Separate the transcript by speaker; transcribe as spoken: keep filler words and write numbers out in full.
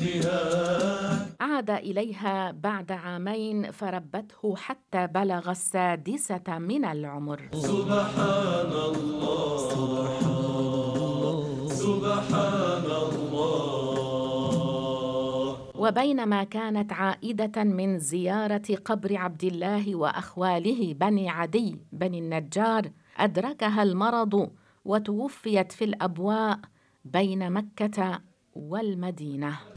Speaker 1: عاد إليها بعد عامين فربته حتى بلغ السادسة من العمر.
Speaker 2: سبحان الله سبحان الله.
Speaker 1: وبينما كانت عائدة من زيارة قبر عبد الله وأخواله بني عدي بني النجار أدركها المرض وتوفيت في الأبواء بين مكة والمدينة.